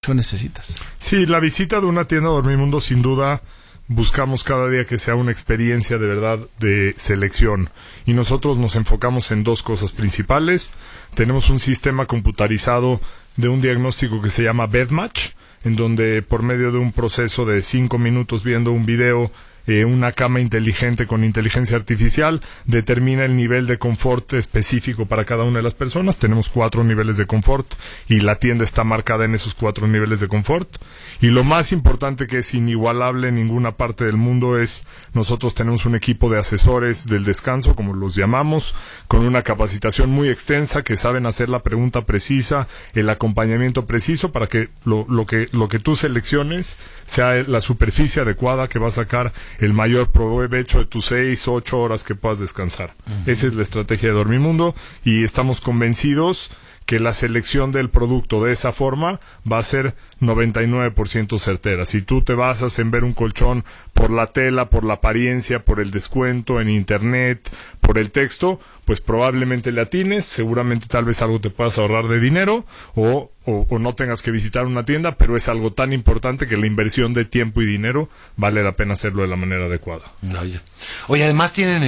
colchón necesitas. Sí, la visita de una tienda Dormimundo, sin duda, buscamos cada día que sea una experiencia de verdad de selección. Y nosotros nos enfocamos en dos cosas principales. Tenemos un sistema computarizado de un diagnóstico que se llama BedMatch, en donde por medio de un proceso de 5 minutos viendo un video, una cama inteligente con inteligencia artificial determina el nivel de confort específico para cada una de las personas. Tenemos 4 niveles de confort y la tienda está marcada en esos 4 niveles de confort. Y lo más importante, que es inigualable en ninguna parte del mundo, es nosotros tenemos un equipo de asesores del descanso, como los llamamos, con una capacitación muy extensa, que saben hacer la pregunta precisa, el acompañamiento preciso para que lo que tú selecciones sea la superficie adecuada que va a sacar el mayor provecho de tus 6-8 horas que puedas descansar. Esa es la estrategia de Dormimundo, y estamos convencidos que la selección del producto de esa forma va a ser 99% certera. Si tú te basas en ver un colchón por la tela, por la apariencia, por el descuento en internet, por el texto, pues probablemente le atines, seguramente tal vez algo te puedas ahorrar de dinero o no tengas que visitar una tienda, pero es algo tan importante que la inversión de tiempo y dinero vale la pena hacerlo de la manera adecuada. Oye, además tienen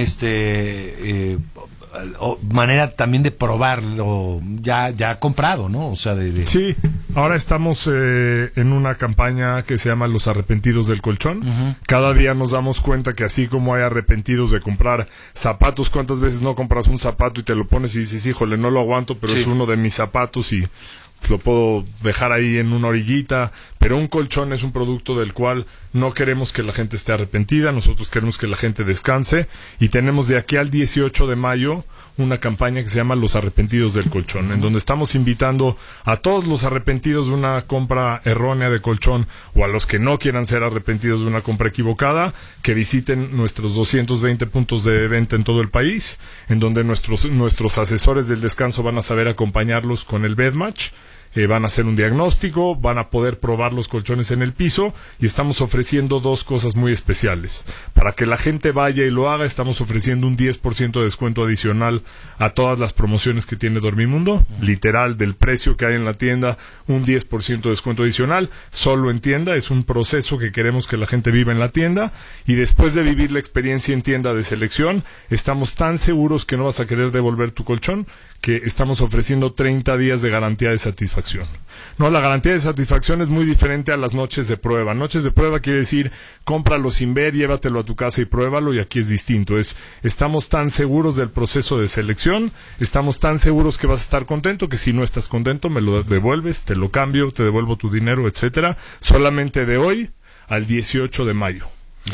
manera también de probarlo ya comprado, ¿no? O sea, Sí, ahora estamos en una campaña que se llama Los Arrepentidos del Colchón. Cada día nos damos cuenta que así como hay arrepentidos de comprar zapatos, ¿cuántas veces no compras un zapato y te lo pones y dices, híjole, no lo aguanto, pero es uno de mis zapatos y lo puedo dejar ahí en una orillita? Pero un colchón es un producto del cual no queremos que la gente esté arrepentida, nosotros queremos que la gente descanse, y tenemos de aquí al 18 de mayo una campaña que se llama Los Arrepentidos del Colchón, en donde estamos invitando a todos los arrepentidos de una compra errónea de colchón, o a los que no quieran ser arrepentidos de una compra equivocada, que visiten nuestros 220 puntos de venta en todo el país, en donde nuestros asesores del descanso van a saber acompañarlos con el BedMatch. Van a hacer un diagnóstico, van a poder probar los colchones en el piso, y estamos ofreciendo 2 cosas muy especiales. Para que la gente vaya y lo haga, estamos ofreciendo un 10% de descuento adicional a todas las promociones que tiene Dormimundo. Literal, del precio que hay en la tienda, un 10% de descuento adicional, solo en tienda. Es un proceso que queremos que la gente viva en la tienda, y después de vivir la experiencia en tienda de selección, estamos tan seguros que no vas a querer devolver tu colchón, que estamos ofreciendo 30 días de garantía de satisfacción. No, la garantía de satisfacción es muy diferente a las noches de prueba. Noches de prueba quiere decir, cómpralo sin ver, llévatelo a tu casa y pruébalo, y aquí es distinto. Estamos tan seguros del proceso de selección, estamos tan seguros que vas a estar contento, que si no estás contento, me lo devuelves, te lo cambio, te devuelvo tu dinero, etcétera. Solamente de hoy al 18 de mayo.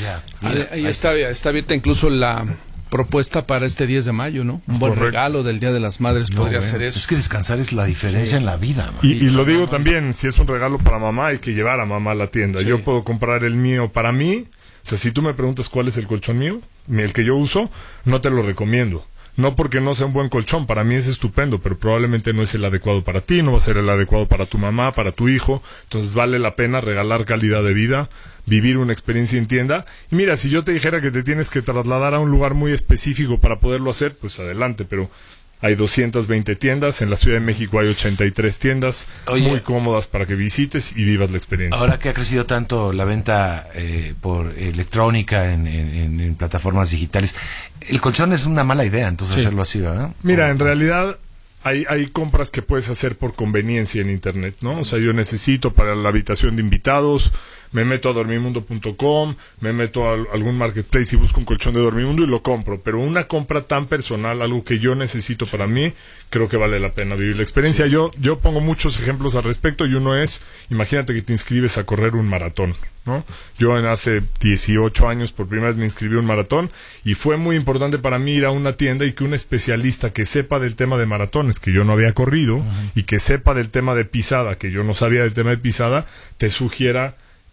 Ahí está abierta incluso la propuesta para este 10 de mayo, ¿no? Un buen regalo del Día de las Madres podría ser eso. Es que descansar es la diferencia en la vida, ¿no? Y lo digo también, si es un regalo para mamá, hay que llevar a mamá a la tienda. Yo puedo comprar el mío para mí. O sea, si tú me preguntas cuál es el colchón mío, el que yo uso, no te lo recomiendo. No porque no sea un buen colchón, para mí es estupendo, pero probablemente no es el adecuado para ti, no va a ser el adecuado para tu mamá, para tu hijo. Entonces vale la pena regalar calidad de vida, vivir una experiencia en tienda. Y mira, si yo te dijera que te tienes que trasladar a un lugar muy específico para poderlo hacer, pues adelante, pero hay 220 tiendas, en la Ciudad de México hay 83 tiendas, muy cómodas para que visites y vivas la experiencia. Ahora que ha crecido tanto la venta por electrónica en plataformas digitales, el colchón es una mala idea, entonces hacerlo así, ¿verdad? Mira, en realidad hay compras que puedes hacer por conveniencia en internet, ¿no? O sea, yo necesito para la habitación de invitados, me meto a dormimundo.com, me meto a algún marketplace y busco un colchón de Dormimundo y lo compro. Pero una compra tan personal, algo que yo necesito para mí, creo que vale la pena vivir la experiencia. Yo pongo muchos ejemplos al respecto, y uno es, imagínate que te inscribes a correr un maratón, ¿no? Yo hace 18 años por primera vez me inscribí a un maratón, y fue muy importante para mí ir a una tienda y que un especialista que sepa del tema de maratones, que yo no había corrido, y que sepa del tema de pisada, que yo no sabía del tema de pisada, te sugiera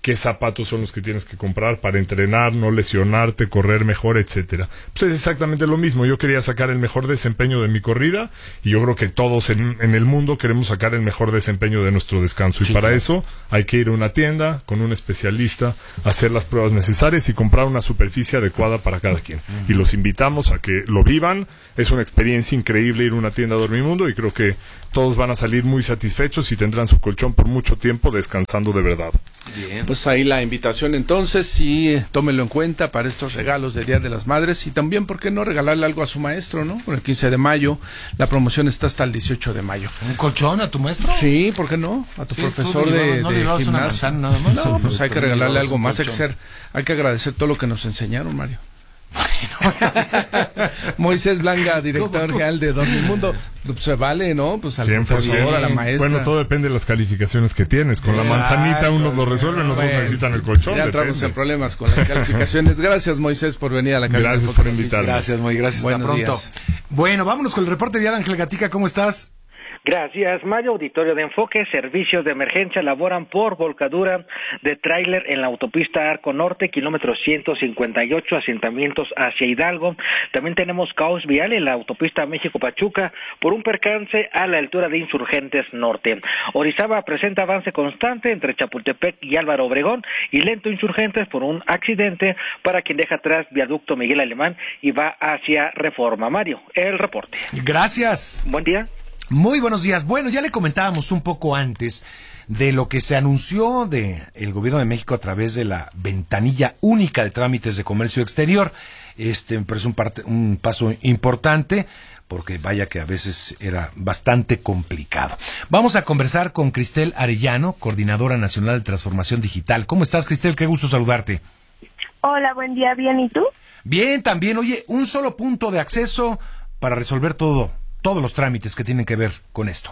qué zapatos son los que tienes que comprar para entrenar, no lesionarte, correr mejor, etcétera. Pues es exactamente lo mismo. Yo quería sacar el mejor desempeño de mi corrida y yo creo que todos en el mundo queremos sacar el mejor desempeño de nuestro descanso. Y para eso hay que ir a una tienda con un especialista, hacer las pruebas necesarias y comprar una superficie adecuada para cada quien. Y los invitamos a que lo vivan. Es una experiencia increíble ir a una tienda Dormimundo y creo que todos van a salir muy satisfechos y tendrán su colchón por mucho tiempo descansando de verdad. Bien. Pues ahí la invitación entonces, y tómelo en cuenta para estos regalos de Día de las Madres, y también, ¿por qué no regalarle algo a su maestro, no? Por el 15 de mayo, la promoción está hasta el 18 de mayo. ¿Un colchón a tu maestro? Sí, ¿por qué no? A tu profesor de gimnasio. Una manzana nada más. No, pues hay que regalarle algo más, hay que agradecer todo lo que nos enseñaron, Mario. Moisés Blanca, director general de Dormimundo. Pues se vale, ¿no? Pues al 100%. Profesor, a la maestra. Bueno, todo depende de las calificaciones que tienes. Con la manzanita uno lo resuelve, los dos necesitan el colchón. Ya entramos en problemas con las calificaciones. Gracias, Moisés, por venir a la cabina. Gracias por invitarme. Gracias, Moisés. Gracias. Buenos hasta pronto. Días. Bueno, vámonos con el reporte de Ángel Gatica. ¿Cómo estás? Gracias, Mario. Auditorio de Enfoque, servicios de emergencia laboran por volcadura de tráiler en la autopista Arco Norte, kilómetro 158, asentamientos hacia Hidalgo. También tenemos caos vial en la autopista México-Pachuca por un percance a la altura de Insurgentes Norte. Orizaba presenta avance constante entre Chapultepec y Álvaro Obregón y lento Insurgentes por un accidente para quien deja atrás viaducto Miguel Alemán y va hacia Reforma. Mario, el reporte. Gracias. Buen día. Muy buenos días. Bueno, ya le comentábamos un poco antes de lo que se anunció de el Gobierno de México a través de la ventanilla única de trámites de comercio exterior. Me parece un paso importante, porque vaya que a veces era bastante complicado. Vamos a conversar con Cristel Arellano, Coordinadora Nacional de Transformación Digital. ¿Cómo estás, Cristel? Qué gusto saludarte. Hola, buen día. ¿Bien? ¿Y tú? Bien, también. Oye, un solo punto de acceso para resolver todos los trámites que tienen que ver con esto.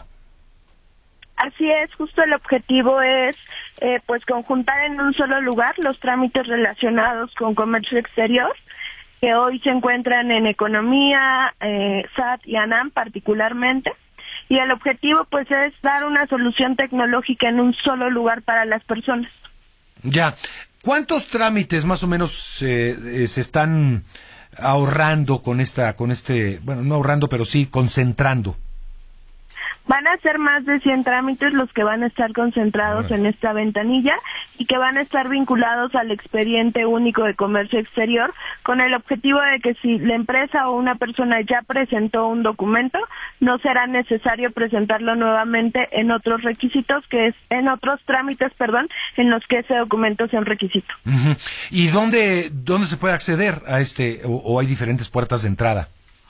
Así es, justo el objetivo es pues conjuntar en un solo lugar los trámites relacionados con comercio exterior, que hoy se encuentran en Economía, SAT y ANAM particularmente, y el objetivo pues es dar una solución tecnológica en un solo lugar para las personas. Ya, ¿cuántos trámites más o menos se están ahorrando bueno, no ahorrando, pero sí concentrando? Van a ser más de 100 trámites los que van a estar concentrados en esta ventanilla y que van a estar vinculados al expediente único de comercio exterior, con el objetivo de que si la empresa o una persona ya presentó un documento, no será necesario presentarlo nuevamente en otros requisitos, en otros trámites, en los que ese documento sea un requisito. Uh-huh. ¿Y dónde se puede acceder a o hay diferentes puertas de entrada?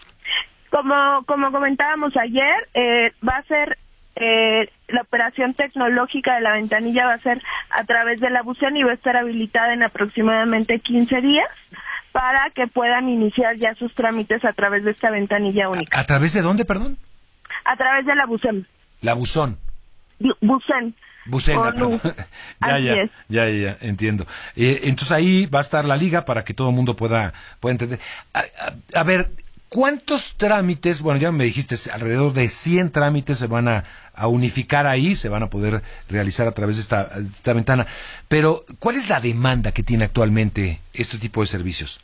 Como comentábamos ayer, va a ser la operación tecnológica de la ventanilla va a ser a través de la BUCEN y va a estar habilitada en aproximadamente 15 días para que puedan iniciar ya sus trámites a través de esta ventanilla única. ¿A través de dónde, perdón? A través de la BUCEN. La Buzón. BUCEN. Bucena, perdón. Ya, entiendo. Entonces ahí va a estar la liga para que todo el mundo pueda entender. A ver, ¿cuántos trámites? Bueno, ya me dijiste, alrededor de 100 trámites se van a unificar ahí, se van a poder realizar a través de esta ventana. Pero, ¿cuál es la demanda que tiene actualmente este tipo de servicios?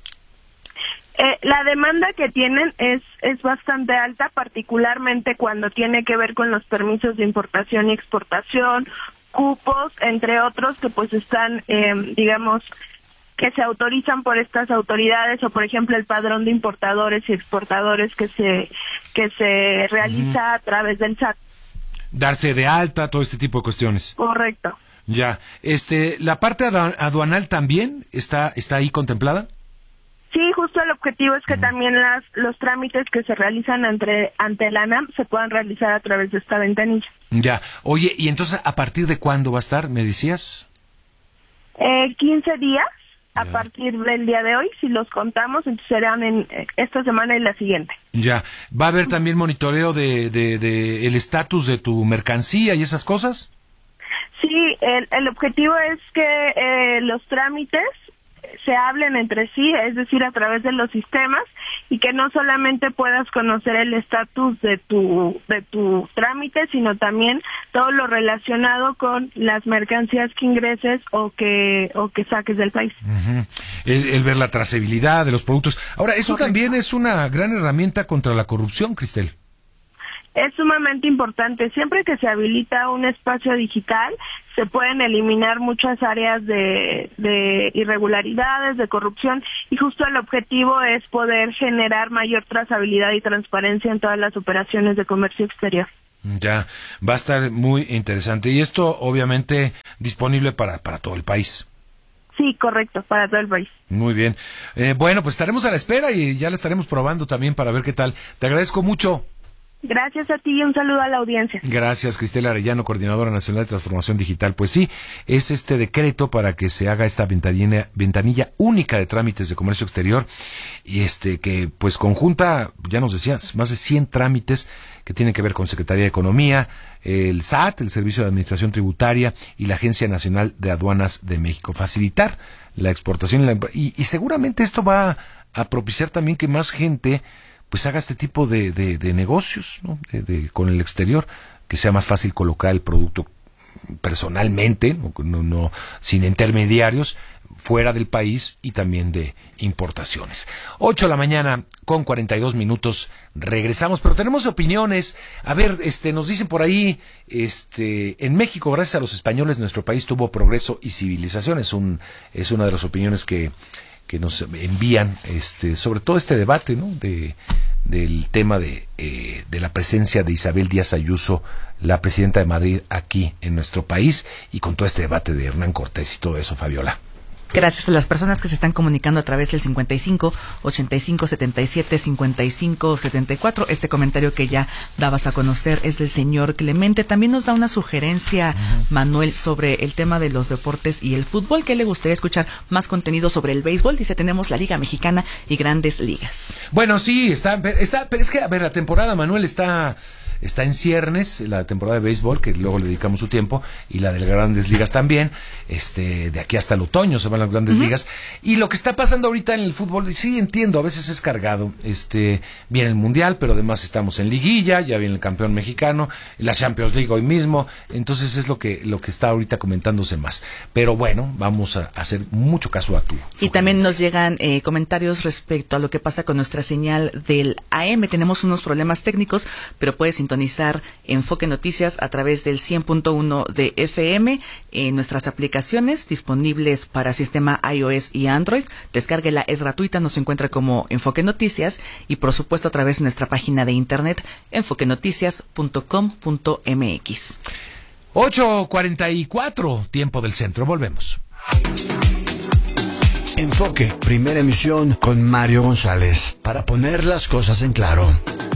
La demanda que tienen es bastante alta, particularmente cuando tiene que ver con los permisos de importación y exportación, cupos, entre otros, que pues están, que se autorizan por estas autoridades, o por ejemplo el padrón de importadores y exportadores que se realiza a través del SAT. Darse de alta, todo este tipo de cuestiones. Correcto. Ya, ¿la parte aduanal también está ahí contemplada? Sí, justo el objetivo es que también los trámites que se realizan ante la ANAM se puedan realizar a través de esta ventanilla. Ya, oye, ¿y entonces a partir de cuándo va a estar, me decías? 15 días. A partir del día de hoy, si los contamos, entonces serán en esta semana y la siguiente. Ya, ¿va a haber también monitoreo de el estatus de tu mercancía y esas cosas? Sí, el objetivo es que los trámites se hablen entre sí, es decir, a través de los sistemas, y que no solamente puedas conocer el estatus de tu trámite, sino también todo lo relacionado con las mercancías que ingreses o que saques del país. Uh-huh. El ver la trazabilidad de los productos. Ahora, eso también es una gran herramienta contra la corrupción, Cristel. Es sumamente importante. Siempre que se habilita un espacio digital, se pueden eliminar muchas áreas de irregularidades, de corrupción, y justo el objetivo es poder generar mayor trazabilidad y transparencia en todas las operaciones de comercio exterior. Ya, va a estar muy interesante. Y esto, obviamente, disponible para todo el país. Sí, correcto, para todo el país. Muy bien. Bueno, pues estaremos a la espera y ya la estaremos probando también para ver qué tal. Te agradezco mucho. Gracias a ti y un saludo a la audiencia. Gracias, Cristel Arellano, Coordinadora Nacional de Transformación Digital. Pues sí, es este decreto para que se haga esta ventanilla única de trámites de comercio exterior, y que pues conjunta, ya nos decías, más de 100 trámites que tienen que ver con Secretaría de Economía, el SAT, el Servicio de Administración Tributaria, y la Agencia Nacional de Aduanas de México. Facilitar la exportación y seguramente esto va a propiciar también que más gente pues haga este tipo de negocios, ¿no? Con el exterior, que sea más fácil colocar el producto personalmente, no sin intermediarios, fuera del país, y también de importaciones. 8 de la mañana con 42 minutos, regresamos, pero tenemos opiniones. A ver, nos dicen por ahí, en México, gracias a los españoles, nuestro país tuvo progreso y civilización. Es una de las opiniones que nos envían, sobre todo este debate, ¿no? Del tema de la presencia de Isabel Díaz Ayuso, la presidenta de Madrid, aquí en nuestro país, y con todo este debate de Hernán Cortés y todo eso, Fabiola. Gracias a las personas que se están comunicando a través del 55 85 77 55 74. Este comentario que ya dabas a conocer es del señor Clemente. También nos da una sugerencia, Manuel, sobre el tema de los deportes y el fútbol, que le gustaría escuchar más contenido sobre el béisbol. Dice, tenemos la Liga Mexicana y Grandes Ligas. Bueno, sí, pero es que, a ver, la temporada, Manuel, está en ciernes, la temporada de béisbol, que luego le dedicamos su tiempo, y la de las Grandes Ligas también. De aquí hasta el otoño se van las Grandes Ligas. Y lo que está pasando ahorita en el fútbol, sí entiendo, a veces es cargado. Viene el Mundial, pero además estamos en liguilla, ya viene el campeón mexicano, la Champions League hoy mismo. Entonces es lo que está ahorita comentándose más. Pero bueno, vamos a hacer mucho caso a tu sugerencia. Y también nos llegan comentarios respecto a lo que pasa con nuestra señal del AM. Tenemos unos problemas técnicos, pero puedes sintonizar Enfoque Noticias a través del 100.1 de FM en nuestras aplicaciones disponibles para sistema iOS y Android. Descárguela, es gratuita, nos encuentra como Enfoque Noticias, y por supuesto a través de nuestra página de internet enfoquenoticias.com.mx. 8:44, tiempo del centro, volvemos. Enfoque, primera emisión con Mario González, para poner las cosas en claro.